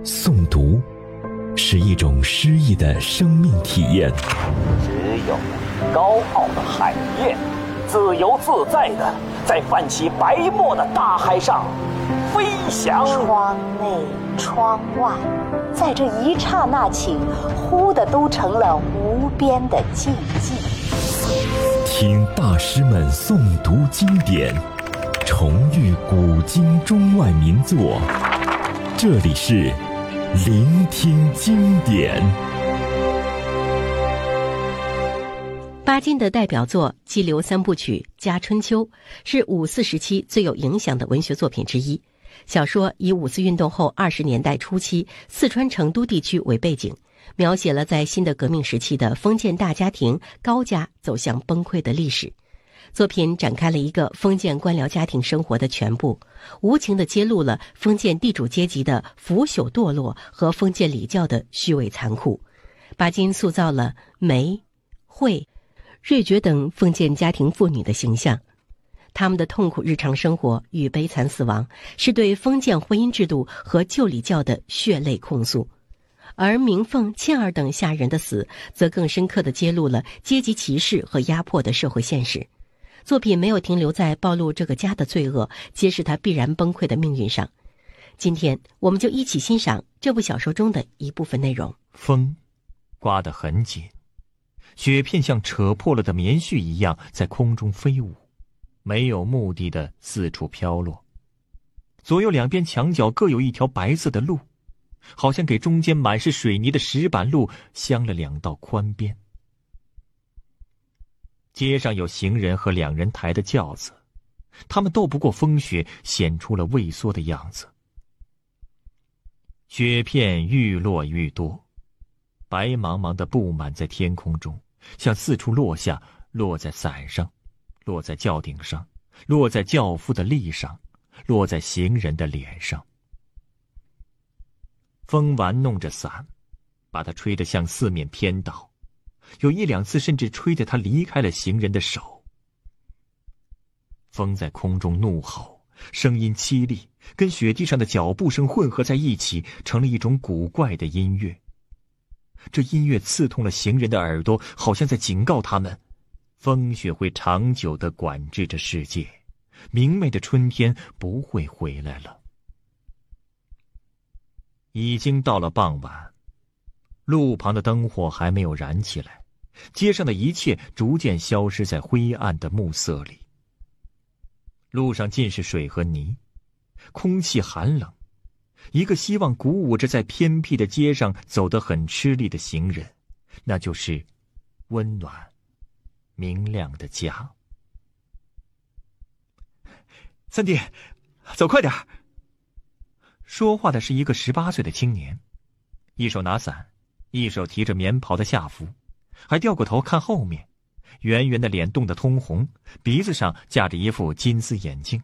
诵读是一种诗意的生命体验。 只有高傲的海燕，自由自在地在泛起白沫的大海上飞翔。 窗内窗外，在这一刹那起，忽的都成了无边的静寂。 听大师们诵读经典，重遇古今中外名作，这里是聆听经典。 巴金的代表作《激流三部曲》《家春秋》是五四时期最有影响的文学作品之一。小说以五四运动后20年代初期四川成都地区为背景，描写了在新的革命时期的封建大家庭高家走向崩溃的历史。作品展开了一个封建官僚家庭生活的全部，无情地揭露了封建地主阶级的腐朽堕落和封建礼教的虚伪残酷。巴金塑造了梅、惠、瑞觉等封建家庭妇女的形象，他们的痛苦日常生活与悲惨死亡是对封建婚姻制度和旧礼教的血泪控诉，而明凤、倩儿等下人的死则更深刻地揭露了阶级歧视和压迫的社会现实。作品没有停留在暴露这个家的罪恶、揭示它必然崩溃的命运上。今天我们就一起欣赏这部小说中的一部分内容。 风刮得很紧，雪片像扯破了的棉絮一样在空中飞舞，没有目的的四处飘落。左右两边墙角各有一条白色的路，好像给中间满是水泥的石板路镶了2道宽边。街上有行人和2人抬的轿子，他们斗不过风雪，显出了畏缩的样子。雪片愈落愈多，白茫茫的布满在天空中，向四处落下，落在伞上，落在轿顶上，落在轿夫的笠上，落在行人的脸上。风玩弄着伞，把它吹得向四面偏倒，有1、2次甚至吹得他离开了行人的手。风在空中怒吼，声音凄厉，跟雪地上的脚步声混合在一起，成了一种古怪的音乐。这音乐刺痛了行人的耳朵，好像在警告他们，风雪会长久地管制着世界，明媚的春天不会回来了。已经到了傍晚，路旁的灯火还没有燃起来，街上的一切逐渐消失在灰暗的暮色里。路上尽是水和泥，空气寒冷。一个希望鼓舞着在偏僻的街上走得很吃力的行人，那就是温暖明亮的家。三弟，走快点。说话的是一个18岁的青年，一手拿伞，一手提着棉袍的下服，还掉过头看后面，圆圆的脸冻得通红，鼻子上架着一副金丝眼镜。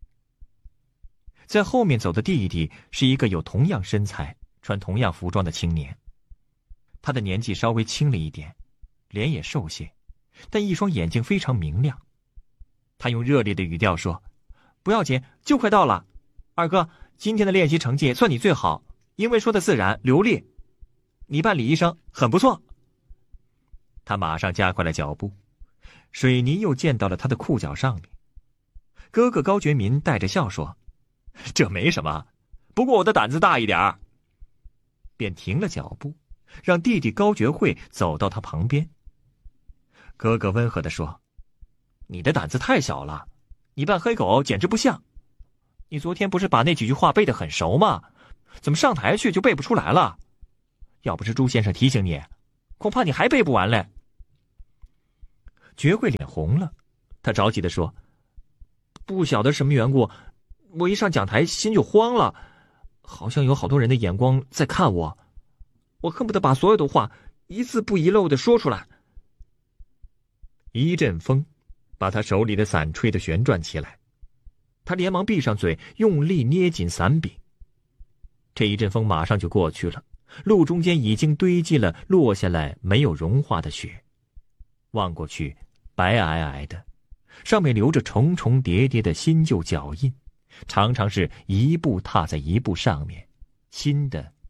在后面走的弟弟是一个有同样身材、穿同样服装的青年，他的年纪稍微轻了一点，脸也瘦些，但一双眼睛非常明亮。他用热烈的语调说：“不要紧，就快到了。二哥，今天的练习成绩算你最好，因为说的自然流利，你扮李医生很不错。”他马上加快了脚步，水泥又溅到了他的裤脚上面。哥哥高觉民带着笑说：“这没什么，不过我的胆子大一点。”便停了脚步，让弟弟高觉会走到他旁边。哥哥温和地说：“你的胆子太小了，你扮黑狗简直不像。你昨天不是把那几句话背得很熟吗？怎么上台去就背不出来了？要不是朱先生提醒你，恐怕你还背不完嘞。”觉会脸红了，他着急地说：“不晓得什么缘故，我一上讲台心就慌了，好像有好多人的眼光在看我，我恨不得把所有的话一字不遗漏地说出来。”一阵风把他手里的伞吹得旋转起来，他连忙闭上嘴，用力捏紧伞柄。这一阵风马上就过去了，路中间已经堆积了落下来没有融化的雪，望过去白皑皑的，上面留着重重叠叠的新旧脚印，常常是一步踏在一步上面，新的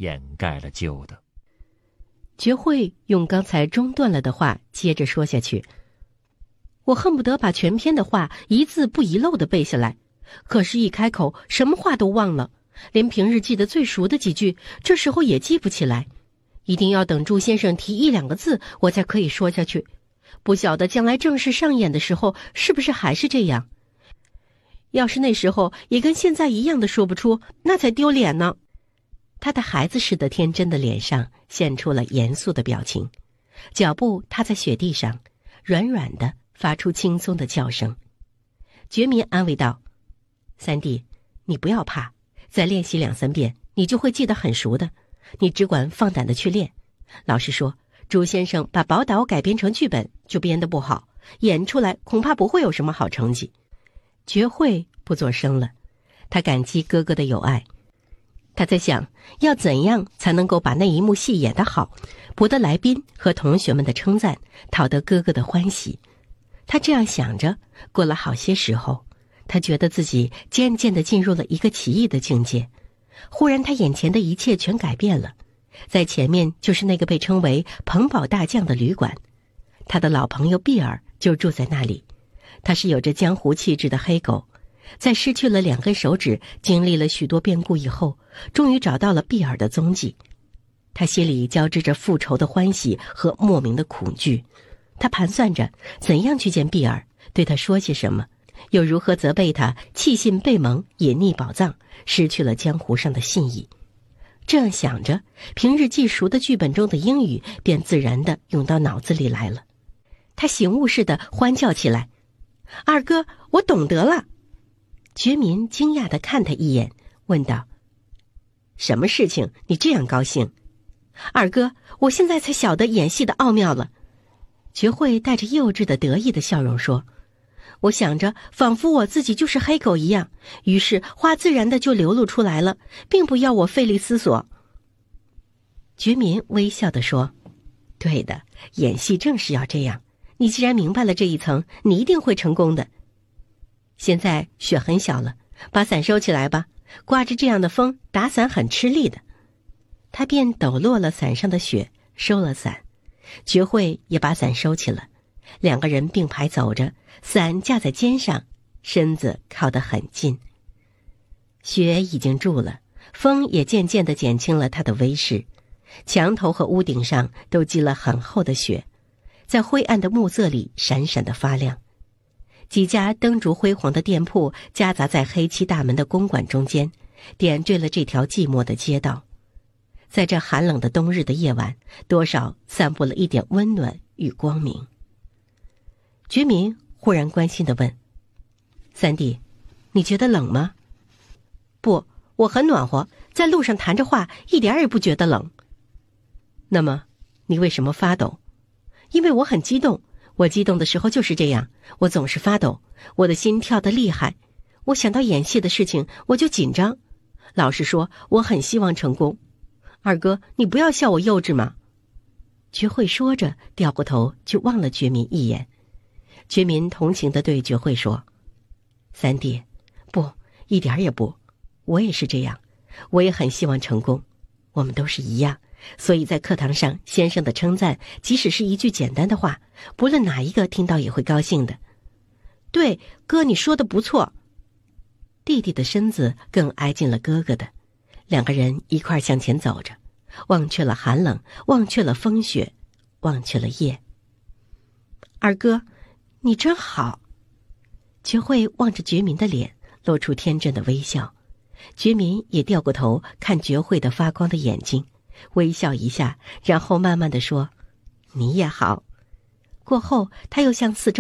掩盖了旧的。 觉慧用刚才中断了的话接着说下去：我恨不得把全篇的话一字不遗漏地背下来，可是一开口什么话都忘了，连平日记得最熟的几句这时候也记不起来，一定要等朱先生提1、2个字我才可以说下去。不晓得将来正式上演的时候是不是还是这样，要是那时候也跟现在一样的说不出，那才丢脸呢。他的孩子似的天真的脸上现出了严肃的表情，脚步踏在雪地上，软软的发出轻松的叫声。觉民安慰道：三弟，你不要怕，再练习2、3遍你就会记得很熟的，你只管放胆的去练。老实说，朱先生把宝岛改编成剧本就编得不好，演出来恐怕不会有什么好成绩。觉慧不作声了，他感激哥哥的友爱。他在想要怎样才能够把那一幕戏演得好，博得来宾和同学们的称赞，讨得哥哥的欢喜。他这样想着，过了好些时候，他觉得自己渐渐地进入了一个奇异的境界。忽然他眼前的一切全改变了，在前面就是那个被称为彭宝大将的旅馆，他的老朋友毕尔就住在那里。他是有着江湖气质的黑狗，在失去了2根手指，经历了许多变故以后，终于找到了毕尔的踪迹。他心里交织着复仇的欢喜和莫名的恐惧，他盘算着怎样去见毕尔，对他说些什么，又如何责备他弃信背盟，隐匿宝藏，失去了江湖上的信义。这样想着，平日记熟的剧本中的英语便自然地涌到脑子里来了。他醒悟似的欢叫起来：二哥，我懂得了！觉民惊讶地看他一眼，问道：什么事情你这样高兴？二哥，我现在才晓得演戏的奥妙了。觉慧带着幼稚的得意的笑容说：我想着仿佛我自己就是黑狗一样，于是话自然的就流露出来了，并不要我费力思索。觉民微笑地说：对的，演戏正是要这样，你既然明白了这一层，你一定会成功的。现在雪很小了，把伞收起来吧，刮着这样的风，打伞很吃力的。他便抖落了伞上的雪，收了伞。觉慧也把伞收起了，2个人并排走着，伞架在肩上，身子靠得很近。雪已经住了，风也渐渐地减轻了它的威势，墙头和屋顶上都积了很厚的雪，在灰暗的暮色里闪闪地发亮。几家灯烛辉煌的店铺夹杂在黑漆大门的公馆中间，点缀了这条寂寞的街道。在这寒冷的冬日的夜晚，多少散布了一点温暖与光明。觉民忽然关心地问：三弟，你觉得冷吗？不，我很暖和，在路上谈着话，一点也不觉得冷。那么你为什么发抖？因为我很激动，我激动的时候就是这样，我总是发抖，我的心跳得厉害，我想到演戏的事情我就紧张。老实说，我很希望成功。二哥，你不要笑我幼稚嘛。觉慧说着，掉过头就望了觉民一眼。觉民同情地对觉慧说：三弟，不，一点也不，我也是这样，我也很希望成功，我们都是一样，所以在课堂上先生的称赞，即使是一句简单的话，不论哪一个听到也会高兴的。对，哥，你说的不错。弟弟的身子更挨近了哥哥的，2个人一块向前走着，忘却了寒冷，忘却了风雪，忘却了夜。二哥，你真好。觉慧望着觉民的脸，露出天真的微笑。觉民也掉过头看觉慧的发光的眼睛，微笑一下，然后慢慢地说：你也好。过后他又向四周